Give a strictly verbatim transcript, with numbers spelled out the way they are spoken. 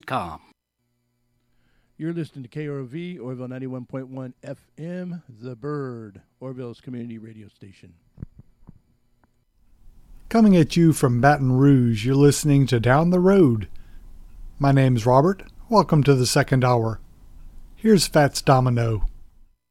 com. You're listening to K R O V, Orville ninety-one point one F M, The Bird, Orville's community radio station. Coming at you from Baton Rouge, you're listening to Down the Road. My name's Robert. Welcome to the second hour. Here's Fats Domino.